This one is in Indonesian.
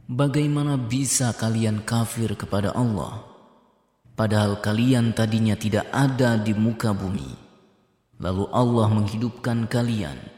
Bagaimana bisa kalian kafir kepada Allah, padahal kalian tadinya tidak ada di muka bumi, lalu Allah menghidupkan kalian